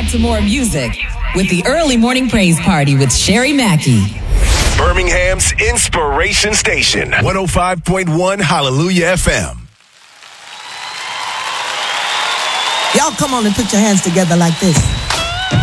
back to more music with the Early Morning Praise Party with Sherry Mackey. Birmingham's Inspiration Station, 105.1 Hallelujah FM. Y'all come on and put your hands together like this.